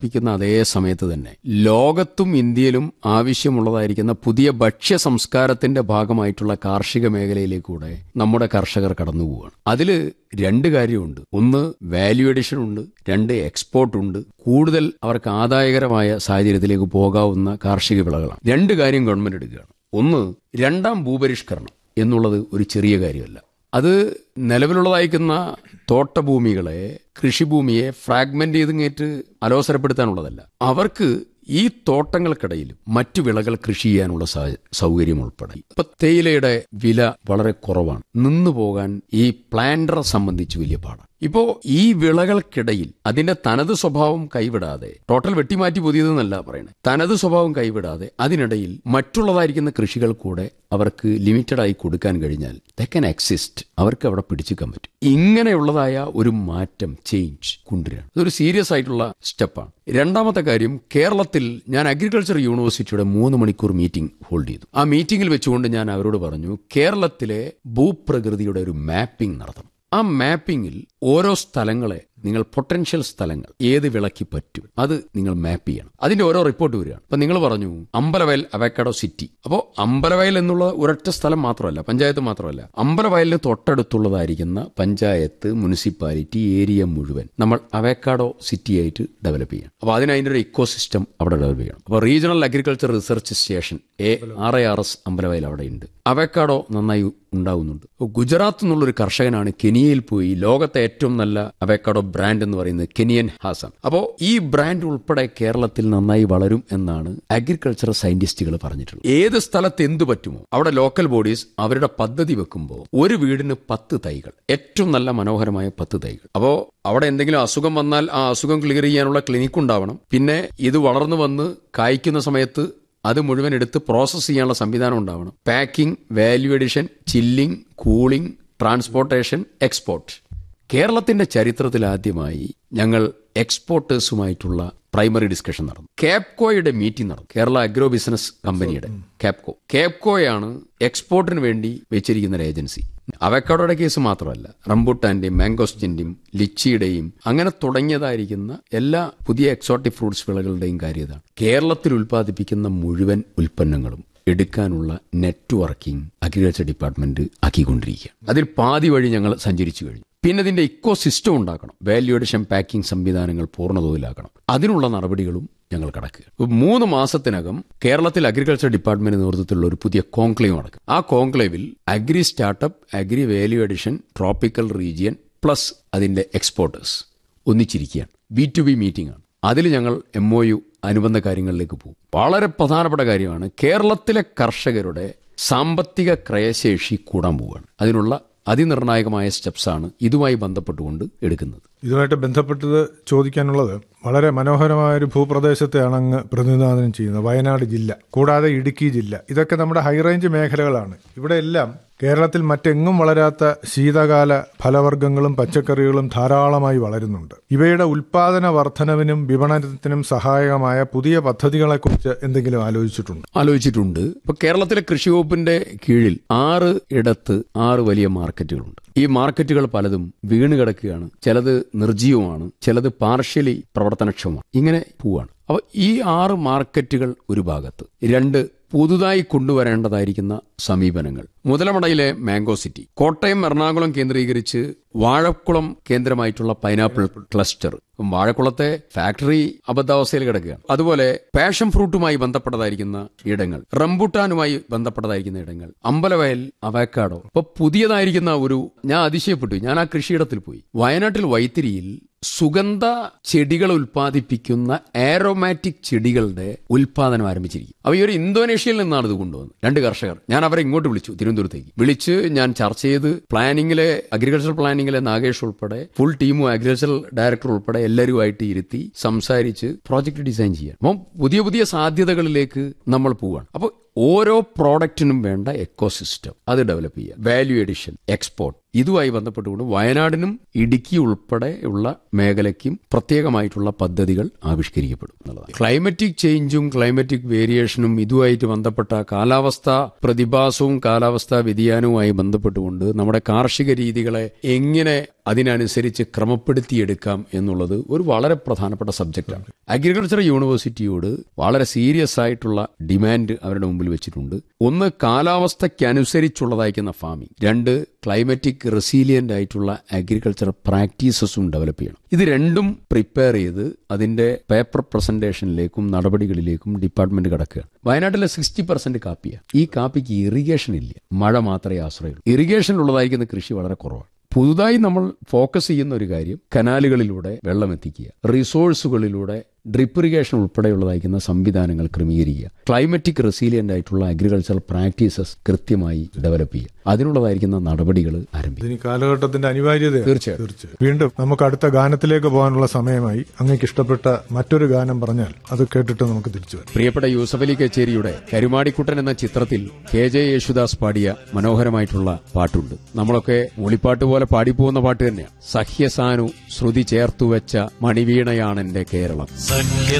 പ്പിക്കുന്ന അതേ സമയത്ത് തന്നെ ലോകത്തും ഇന്ത്യയിലും ആവശ്യമുള്ളതായിരിക്കുന്ന പുതിയ ഭക്ഷ്യ സംസ്കാരത്തിന്റെ ഭാഗമായിട്ടുള്ള കാർഷിക മേഖലയിലേക്കൂടെ നമ്മുടെ കർഷകർ കടന്നു പോവുകയാണ്. അതിൽ രണ്ട് കാര്യമുണ്ട്. ഒന്ന്, വാല്യൂ അഡീഷൻ ഉണ്ട്. രണ്ട്, എക്സ്പോർട്ട് ഉണ്ട്. കൂടുതൽ അവർക്ക് ആദായകരമായ സാഹചര്യത്തിലേക്ക് പോകാവുന്ന കാർഷിക വിളകളാണ്. രണ്ട് കാര്യം ഗവൺമെന്റ് എടുക്കുകയാണ്. ഒന്ന്, രണ്ടാം ഭൂപരിഷ്കരണം എന്നുള്ളത് ഒരു ചെറിയ കാര്യമല്ല. അത് നിലവിലുള്ളതായിരിക്കുന്ന തോട്ടഭൂമികളെ, കൃഷിഭൂമിയെ ഫ്രാഗ്മെന്റ് ചെയ്തിങ്ങേറ്റ് അലോസരപ്പെടുത്താനുള്ളതല്ല. അവർക്ക് ഈ തോട്ടങ്ങൾക്കിടയിൽ മറ്റു വിളകൾ കൃഷി ചെയ്യാനുള്ള സൗകര്യം ഉൾപ്പെടെ. ഇപ്പൊ തേയിലയുടെ വില വളരെ കുറവാണ്. നിന്നു പോകാൻ ഈ പ്ലാന്ററെ സംബന്ധിച്ച് വലിയ പാടാണ്. ഇപ്പോ ഈ വിളകൾക്കിടയിൽ അതിന്റെ തനത് സ്വഭാവം കൈവിടാതെ, ടോട്ടൽ വെട്ടിമാറ്റി പുതിയതെന്നല്ല പറയുന്നത്, തനത് സ്വഭാവം കൈവിടാതെ അതിനിടയിൽ മറ്റുള്ളതായിരിക്കുന്ന കൃഷികൾ കൂടെ അവർക്ക് ലിമിറ്റഡ് ആയി കൊടുക്കാൻ കഴിഞ്ഞാൽ ദേ കൻ എക്സിസ്റ്റ്. അവർക്ക് അവിടെ പിടിച്ചെടുക്കാൻ പറ്റും. ഇങ്ങനെയുള്ളതായ ഒരു മാറ്റം, ചേഞ്ച് കൊണ്ടുവരികയാണ്. ഇതൊരു സീരിയസ് ആയിട്ടുള്ള സ്റ്റെപ്പാണ്. രണ്ടാമത്തെ കാര്യം, കേരളത്തിൽ ഞാൻ അഗ്രികൾച്ചർ യൂണിവേഴ്സിറ്റിയുടെ 3 മണിക്കൂർ മീറ്റിംഗ് ഹോൾഡ് ചെയ്തു. ആ മീറ്റിംഗിൽ വെച്ചുകൊണ്ട് ഞാൻ അവരോട് പറഞ്ഞു, കേരളത്തിലെ ഭൂപ്രകൃതിയുടെ ഒരു മാപ്പിംഗ് നടത്തണം. ആ മാപ്പിംഗിൽ ഓരോ സ്ഥലങ്ങളെ, നിങ്ങൾ പൊട്ടൻഷ്യൽ സ്ഥലങ്ങൾ ഏത് വിളയ്ക്ക് പറ്റും അത് നിങ്ങൾ മാപ്പ് ചെയ്യണം. അതിന്റെ ഓരോ റിപ്പോർട്ട് വരികയാണ്. അപ്പൊ നിങ്ങൾ പറഞ്ഞു അമ്പലവയൽ അവക്കാഡോ സിറ്റി. അപ്പോൾ അമ്പലവയൽ എന്നുള്ള ഒരൊറ്റ സ്ഥലം മാത്രമല്ല, പഞ്ചായത്ത് മാത്രമല്ല, അമ്പലവയലിന് തൊട്ടടുത്തുള്ളതായിരിക്കുന്ന പഞ്ചായത്ത്, മുനിസിപ്പാലിറ്റി ഏരിയ മുഴുവൻ നമ്മൾ അവക്കാഡോ സിറ്റി ആയിട്ട് ഡെവലപ്പ് ചെയ്യണം. അപ്പോൾ അതിന്റെ ഒരു ഇക്കോസിസ്റ്റം അവിടെ ഡെവലപ്പ് ചെയ്യണം. അപ്പോൾ regional agriculture research station RIRS Ambalavayal അവിടെ ഉണ്ട്. അവക്കാഡോ നന്നായി ഉണ്ടാകുന്നുണ്ട്. ഗുജറാത്ത് എന്നുള്ളൊരു കർഷകനാണ് കെനിയയിൽ പോയി ലോകത്തെ ഏറ്റവും നല്ല അവക്കാഡോ ബ്രാൻഡ് എന്ന് പറയുന്നത് കെനിയൻ ഹാസാൻ. അപ്പോൾ ഈ ബ്രാൻഡ് ഉൾപ്പെടെ കേരളത്തിൽ നന്നായി വളരും എന്നാണ് അഗ്രികൾച്ചർ സയന്റിസ്റ്റുകൾ പറഞ്ഞിട്ടുള്ളത്. ഏത് സ്ഥലത്ത് എന്തു പറ്റുമോ അവിടെ ലോക്കൽ ബോഡീസ് അവരുടെ പദ്ധതി വെക്കുമ്പോൾ ഒരു വീടിന് 10 തൈകൾ, ഏറ്റവും നല്ല മനോഹരമായ 10 തൈകൾ. അപ്പോൾ അവിടെ എന്തെങ്കിലും അസുഖം വന്നാൽ ആ അസുഖം ക്ലിയർ ചെയ്യാനുള്ള ക്ലിനിക് ഉണ്ടാവണം. പിന്നെ ഇത് വളർന്നു വന്ന് കായ്ക്കുന്ന സമയത്ത് അത് മുഴുവൻ എടുത്ത് പ്രോസസ് ചെയ്യാനുള്ള സംവിധാനം ഉണ്ടാവണം. Packing, value addition, chilling, cooling, transportation, export. കേരളത്തിന്റെ ചരിത്രത്തിൽ ആദ്യമായി ഞങ്ങൾ എക്സ്പോർട്ടേഴ്സുമായിട്ടുള്ള പ്രൈമറി ഡിസ്കഷൻ നടന്നു. കാപ്കോയുടെ മീറ്റിംഗ് നടന്നു. കേരള അഗ്രോ ബിസിനസ് കമ്പനിയുടെ കാപ്കോയാണ് എക്സ്പോർട്ടിന് വേണ്ടി വെച്ചിരിക്കുന്ന ഒരു ഏജൻസി. അവക്കാഡോയുടെ കേസ് മാത്രമല്ല, റംബുട്ടാന്റെയും മാംഗോസ്റ്റിന്റെയും ലിച്ചിയുടെയും അങ്ങനെ തുടങ്ങിയതായിരിക്കുന്ന എല്ലാ പുതിയ എക്സോട്ടിക് ഫ്രൂട്ട്സ് വിളകളുടെയും കാര്യം ഇതാണ്. കേരളത്തിൽ ഉൽപ്പാദിപ്പിക്കുന്ന മുഴുവൻ ഉൽപ്പന്നങ്ങളും എടുക്കാനുള്ള നെറ്റ്വർക്കിംഗ് അഗ്രികൾച്ചർ ഡിപ്പാർട്ട്മെന്റ് ആക്കിക്കൊണ്ടിരിക്കുകയാണ്. അതിൽ പാതി വഴി ഞങ്ങൾ സഞ്ചരിച്ചു കഴിഞ്ഞു. പിന്നെ ഇതിന്റെ ഇക്കോ സിസ്റ്റം ഉണ്ടാക്കണം. വാല്യൂ അഡീഷൻ, പാക്കിംഗ് സംവിധാനങ്ങൾ പൂർണ്ണതോതിലാക്കണം. അതിനുള്ള നടപടികളും ഞങ്ങൾ കടക്കുക. 3 മാസത്തിനകം കേരളത്തിൽ അഗ്രികൾച്ചർ ഡിപ്പാർട്ട്മെന്റ് നേതൃത്വത്തിലുള്ള ഒരു പുതിയ കോൺക്ലേവ് നടക്കും. ആ കോൺക്ലേവിൽ agri startup, agri value addition, tropical region plus അതിന്റെ എക്സ്പോർട്ടേഴ്സ് ഒന്നിച്ചിരിക്കുകയാണ്. B2B മീറ്റിംഗ് ആണ്. അതിൽ ഞങ്ങൾ MOU അനുബന്ധ കാര്യങ്ങളിലേക്ക് പോകും. വളരെ പ്രധാനപ്പെട്ട കാര്യമാണ്, കേരളത്തിലെ കർഷകരുടെ സാമ്പത്തിക ക്രയശേഷി കൂടാൻ പോവുകയാണ്. അതിനുള്ള അതിനിർണായകമായ സ്റ്റെപ്സാണ് ഇതുമായി ബന്ധപ്പെട്ടുകൊണ്ട് എടുക്കുന്നത്. ഇതുമായിട്ട് ബന്ധപ്പെട്ടത് ചോദിക്കാനുള്ളത്, വളരെ മനോഹരമായൊരു ഭൂപ്രദേശത്തെയാണ് അങ്ങ് പ്രതിനിധാനം ചെയ്യുന്നത്. വയനാട് ജില്ല കൂടാതെ ഇടുക്കി ജില്ല, ഇതൊക്കെ നമ്മുടെ ഹൈറേഞ്ച് മേഖലകളാണ്. ഇവിടെ എല്ലാം കേരളത്തിൽ മറ്റെങ്ങും വളരാത്ത ശീതകാല ഫലവർഗ്ഗങ്ങളും പച്ചക്കറികളും ധാരാളമായി വളരുന്നുണ്ട്. ഇവയുടെ ഉൽപാദന വർധനവിനും വിപണനത്തിനും സഹായകമായ പുതിയ പദ്ധതികളെക്കുറിച്ച് എന്തെങ്കിലും ആലോചിച്ചിട്ടുണ്ട്. ഇപ്പൊ കേരളത്തിലെ കൃഷി വകുപ്പിന്റെ കീഴിൽ 6 ഇടത്ത് 6 വലിയ മാർക്കറ്റുകളുണ്ട്. ഈ മാർക്കറ്റുകൾ പലതും വീണ് കിടക്കുകയാണ്. ചിലത് നിർജ്ജീവമാണ്, ചിലത് പാർഷ്യലി പ്രവർത്തനക്ഷമമാണ്. ഇങ്ങനെ പോവാണ്. അപ്പൊ ഈ 6 മാർക്കറ്റുകൾ ഒരു ഭാഗത്ത്, 2 പുതുതായി കൊണ്ടുവരേണ്ടതായിരിക്കുന്ന സമീപനങ്ങൾ. മുതലമടയിലെ മാംഗോ സിറ്റി, കോട്ടയം, എറണാകുളം കേന്ദ്രീകരിച്ച് വാഴക്കുളം കേന്ദ്രമായിട്ടുള്ള പൈനാപ്പിൾ ക്ലസ്റ്റർ. വാഴക്കുളത്തെ ഫാക്ടറി അബദ്ധാവസ്ഥയിൽ കിടക്കുകയാണ്. അതുപോലെ പാഷൻ ഫ്രൂട്ടുമായി ബന്ധപ്പെട്ടതായിരിക്കുന്ന ഇടങ്ങൾ, റംബുട്ടാനുമായി ബന്ധപ്പെട്ടതായിരിക്കുന്ന ഇടങ്ങൾ, അമ്പലവയൽ അവക്കാഡോ. ഇപ്പൊ പുതിയതായിരിക്കുന്ന ഞാൻ അതിശയപ്പെട്ടു. ഞാൻ ആ കൃഷിയിടത്തിൽ പോയി. വയനാട്ടിൽ വൈത്തിരിയിൽ സുഗന്ധ ചെടികൾ ഉൽപ്പാദിപ്പിക്കുന്ന ആരോമാറ്റിക് ചെടികളുടെ ഉൽപാദനം ആരംഭിച്ചിരിക്കും. അപ്പൊ ഈ ഒരു ഇന്തോനേഷ്യയിൽ നിന്നാണ് ഇത് കൊണ്ടുവന്നത്. 2 കർഷകർ. ഞാൻ അവരെ ഇങ്ങോട്ട് വിളിച്ചു, തിരുവനന്തപുരത്തേക്ക് വിളിച്ച് ഞാൻ ചർച്ച ചെയ്ത് അഗ്രികൾച്ചർ പ്ലാനിങ്ങിലെ നാഗേഷ് ഉൾപ്പെടെ ഫുൾ ടീമും അഗ്രികൾച്ചർ ഡയറക്ടർ ഉൾപ്പെടെ എല്ലാവരുമായിട്ട് ഇരുത്തി സംസാരിച്ച് പ്രോജക്ട് ഡിസൈൻ ചെയ്യാൻ. അപ്പം പുതിയ പുതിയ സാധ്യതകളിലേക്ക് നമ്മൾ പോവുകയാണ്. അപ്പോൾ ഓരോ പ്രോഡക്റ്റിനും വേണ്ട എക്കോസിസ്റ്റം അത് ഡെവലപ്പ് ചെയ്യുക. വാല്യൂ എഡിഷൻ, എക്സ്പോർട്ട്, ഇതുമായി ബന്ധപ്പെട്ടുകൊണ്ട് വയനാടിനും ഇടുക്കി ഉൾപ്പെടെയുള്ള മേഖലയ്ക്കും പ്രത്യേകമായിട്ടുള്ള പദ്ധതികൾ ആവിഷ്കരിക്കപ്പെടും എന്നുള്ളതാണ്. ക്ലൈമറ്റിക് ചേഞ്ചും ക്ലൈമറ്റിക് വേരിയേഷനും ഇതുമായിട്ട് ബന്ധപ്പെട്ട കാലാവസ്ഥാ പ്രതിഭാസവും കാലാവസ്ഥാ വ്യതിയാനവുമായി ബന്ധപ്പെട്ടുകൊണ്ട് നമ്മുടെ കാർഷിക രീതികളെ എങ്ങനെ അതിനനുസരിച്ച് ക്രമപ്പെടുത്തിയെടുക്കാം എന്നുള്ളത് ഒരു വളരെ പ്രധാനപ്പെട്ട സബ്ജക്റ്റാണ്. അഗ്രികൾച്ചർ യൂണിവേഴ്സിറ്റിയോട് വളരെ സീരിയസ് ആയിട്ടുള്ള ഡിമാൻഡ് അവരുടെ മുമ്പിൽ വെച്ചിട്ടുണ്ട്. ഒന്ന്, കാലാവസ്ഥയ്ക്കനുസരിച്ചുള്ളതായിരിക്കുന്ന ഫാമിംഗ്. രണ്ട്, ക്ലൈമറ്റിക് റെസീലിയന്റ് ആയിട്ടുള്ള അഗ്രികൾച്ചർ പ്രാക്ടീസസും ഡെവലപ്പ് ചെയ്യണം. ഇത് രണ്ടും പ്രിപ്പയർ ചെയ്ത് അതിന്റെ പേപ്പർ പ്രസന്റേഷനിലേക്കും നടപടികളിലേക്കും ഡിപ്പാർട്ട്മെന്റ് കടക്കുക. വയനാട്ടിലെ 60% കാപ്പിയാണ്. ഈ കാപ്പിക്ക് ഇറിഗേഷൻ ഇല്ല, മഴ മാത്രമേ ആശ്രയമുള്ളൂ. ഇറിഗേഷനിലുള്ളതായിരിക്കുന്ന കൃഷി വളരെ കുറവാണ്. പുതുതായി നമ്മൾ ഫോക്കസ് ചെയ്യുന്ന ഒരു കാര്യം കനാലുകളിലൂടെ വെള്ളം എത്തിക്കുക, റിസോഴ്സുകളിലൂടെ ഡ്രിപ്പ് ഇറിഗേഷൻ ഉൾപ്പെടെയുള്ളതായിരിക്കുന്ന സംവിധാനങ്ങൾ ക്രമീകരിക്കുക, ക്ലൈമറ്റിക് റെസീലിയന്റ് ആയിട്ടുള്ള അഗ്രികൾച്ചർ പ്രാക്ടീസസ് കൃത്യമായി ഡെവലപ്പ് ചെയ്യുക, അതിനുള്ളതായിരിക്കുന്ന നടപടികൾ ആരംഭിക്കും. ഈ കാലഘട്ടത്തിന്റെ അനിവാര്യത. തീർച്ചയായും. വീണ്ടും നമുക്ക് അടുത്ത ഗാനത്തിലേക്ക് പോകാനുള്ള സമയമായി. അങ്ങേക്ക് ഇഷ്ടപ്പെട്ട മറ്റൊരു ഗാനം പറഞ്ഞാൽ അത് കേട്ടിട്ട് നമുക്ക് തിരിച്ചു വരാം. പ്രിയപ്പെട്ട യൂസഫ് അലി കച്ചേരിയുടെ കരുമാടിക്കുട്ടൻ എന്ന ചിത്രത്തിൽ KJ യേശുദാസ് പാടിയ മനോഹരമായിട്ടുള്ള പാട്ടുണ്ട്. നമ്മളൊക്കെ ഒളിപ്പാട്ട് പോലെ പാടിപ്പോകുന്ന പാട്ട് തന്നെയാണ്. സഹ്യസാനു ശ്രുതി ചേർത്തുവെച്ച മണിവീണയാണെന്റെ കേരളം. സഖ്യ